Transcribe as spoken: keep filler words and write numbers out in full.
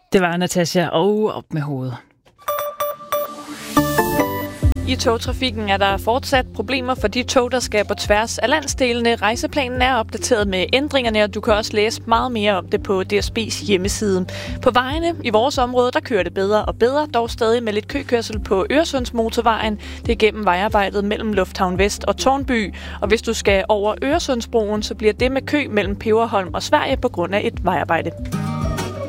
Det var Natasja, og op med hovedet. I togtrafikken er der fortsat problemer for de tog, der skal på tværs af landsdelene. Rejseplanen er opdateret med ændringerne, og du kan også læse meget mere om det på D S B's hjemmeside. På vejene i vores område, der kører det bedre og bedre, dog stadig med lidt køkørsel på Øresundsmotorvejen. Det er gennem vejarbejdet mellem Lufthavn Vest og Tårnby. Og hvis du skal over Øresundsbroen, så bliver det med kø mellem Peberholm og Sverige på grund af et vejarbejde.